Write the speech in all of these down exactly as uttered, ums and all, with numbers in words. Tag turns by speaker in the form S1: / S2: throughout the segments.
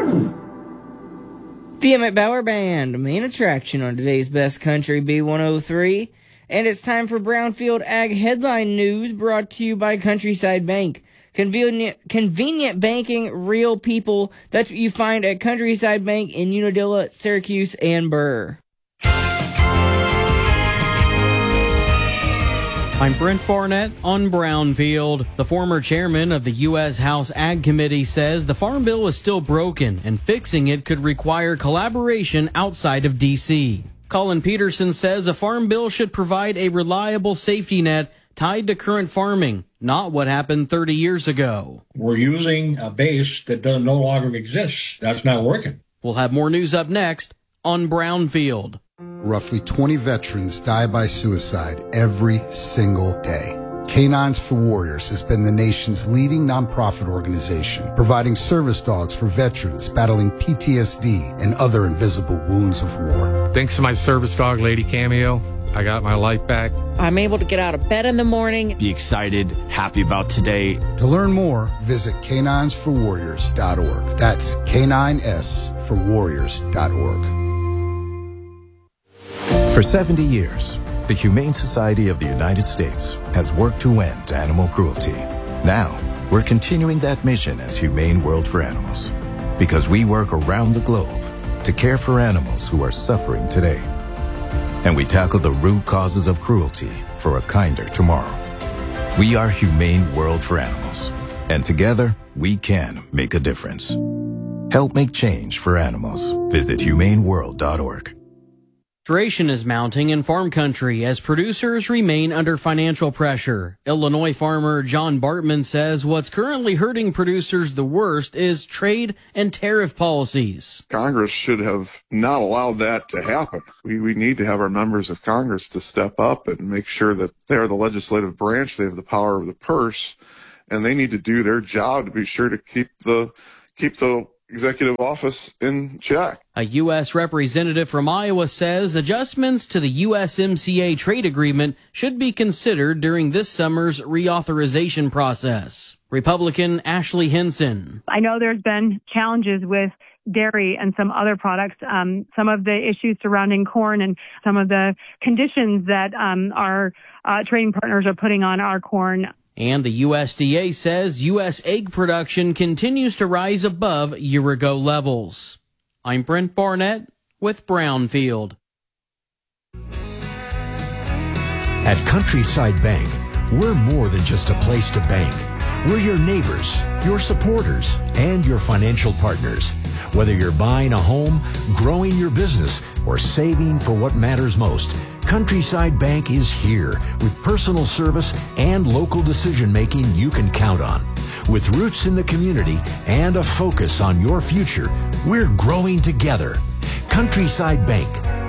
S1: The Emmett Bauer Band, main attraction on today's Best Country B one oh three. And it's time for Brownfield Ag Headline News, brought to you by Countryside Bank. Convenient, convenient banking, real people. That's what you find at Countryside Bank in Unadilla, Syracuse, and Burr.
S2: I'm Brent Barnett on Brownfield. The former chairman of the U S House Ag Committee says the Farm Bill is still broken and fixing it could require collaboration outside of D C. Colin Peterson says a Farm Bill should provide a reliable safety net tied to current farming, not what happened thirty years ago.
S3: We're using a base that does no longer exists. That's not working.
S2: We'll have more news up next on Brownfield.
S4: Roughly twenty veterans die by suicide every single day. Canines for Warriors has been the nation's leading nonprofit organization, providing service dogs for veterans battling P T S D and other invisible wounds of war.
S5: Thanks to my service dog, Lady Cameo, I got my life back.
S6: I'm able to get out of bed in the morning.
S7: Be excited, happy about today.
S4: To learn more, visit canines for warriors dot org. That's K nine S for warriors dot org.
S8: For seventy years, the Humane Society of the United States has worked to end animal cruelty. Now, we're continuing that mission as Humane World for Animals, because we work around the globe to care for animals who are suffering today. And we tackle the root causes of cruelty for a kinder tomorrow. We are Humane World for Animals, and together we can make a difference. Help make change for animals. Visit humane world dot org.
S2: Frustration is mounting in farm country as producers remain under financial pressure. Illinois farmer John Bartman says what's currently hurting producers the worst is trade and tariff policies.
S9: Congress should have not allowed that to happen. We, we need to have our members of Congress to step up and make sure that they are the legislative branch. They have the power of the purse, and they need to do their job to be sure to keep the keep the executive office in check.
S2: A U S representative from Iowa says adjustments to the U S M C A trade agreement should be considered during this summer's reauthorization process. Republican Ashley Henson.
S10: I know there's been challenges with dairy and some other products, um, some of the issues surrounding corn and some of the conditions that um, our uh, trading partners are putting on our corn.
S2: And the U S D A says U S egg production continues to rise above year-ago levels. I'm Brent Barnett with Brownfield.
S11: At Countryside Bank, we're more than just a place to bank. We're your neighbors, your supporters, and your financial partners. Whether you're buying a home, growing your business, or saving for what matters most, Countryside Bank is here with personal service and local decision-making you can count on. With roots in the community and a focus on your future, we're growing together. Countryside Bank.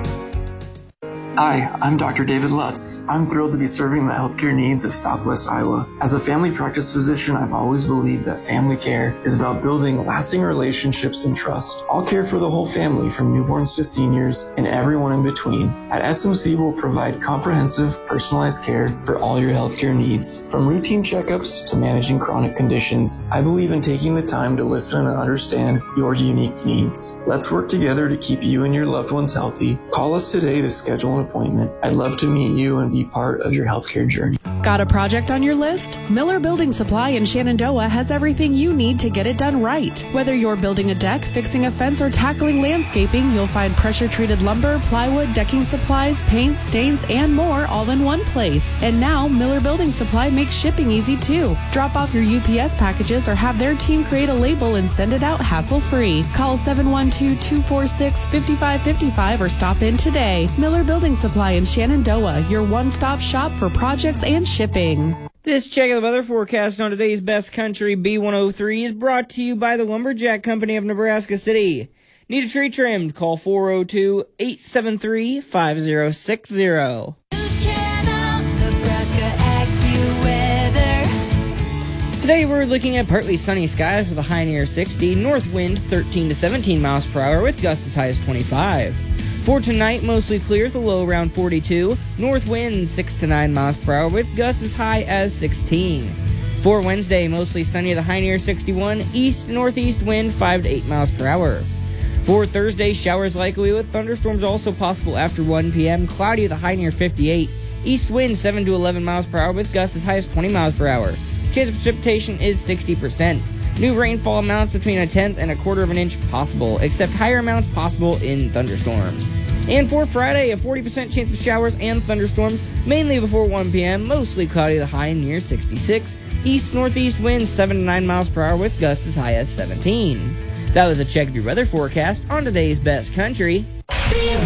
S12: Hi, I'm Doctor David Lutz. I'm thrilled to be serving the healthcare needs of Southwest Iowa. As a family practice physician, I've always believed that family care is about building lasting relationships and trust. I'll care for the whole family, from newborns to seniors and everyone in between. At S M C, we'll provide comprehensive, personalized care for all your healthcare needs. From routine checkups to managing chronic conditions, I believe in taking the time to listen and understand your unique needs. Let's work together to keep you and your loved ones healthy. Call us today to schedule an appointment. I'd love to meet you and be part of your healthcare journey.
S13: Got a project on your list? Miller Building Supply in Shenandoah has everything you need to get it done right. Whether you're building a deck, fixing a fence, or tackling landscaping, you'll find pressure-treated lumber, plywood, decking supplies, paint, stains, and more all in one place. And now, Miller Building Supply makes shipping easy too. Drop off your U P S packages or have their team create a label and send it out hassle-free. Call seven one two, two four six, five five five five or stop in today. Miller Building Supply in Shenandoah, your one-stop shop for projects and shipping.
S1: This check of the weather forecast on today's Best Country B one oh three is brought to you by the Lumberjack Company of Nebraska City. Need a tree trimmed? Call four oh two, eight seven three, five oh six oh. Today we're looking at partly sunny skies with a high near sixty, north wind thirteen to seventeen miles per hour with gusts as high as twenty-five. For tonight, mostly clear with a low around forty-two, north wind six to nine miles per hour with gusts as high as sixteen. For Wednesday, mostly sunny with a high near sixty-one, east-northeast wind five to eight miles per hour. For Thursday, showers likely with thunderstorms also possible after one p.m., cloudy with a high near fifty-eight, east wind seven to eleven miles per hour with gusts as high as twenty miles per hour. Chance of precipitation is sixty percent. New rainfall amounts between a tenth and a quarter of an inch possible, except higher amounts possible in thunderstorms. And for Friday, a forty percent chance of showers and thunderstorms, mainly before one p.m., mostly cloudy with a high near sixty-six, east-northeast winds seven to nine miles per hour with gusts as high as seventeen. That was a check of your weather forecast on today's Best Country.